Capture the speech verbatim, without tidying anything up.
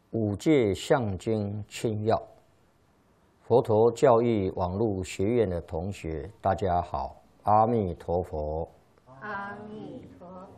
五戒相经清要，佛陀教育网络学院的同学，大家好，阿弥陀佛。 阿弥陀佛。